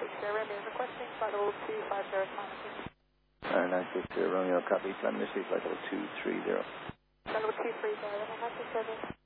Romeo requesting flight level 250 Climate. 960 Romeo, copy, climate flight level 230. Flight level 230, 967.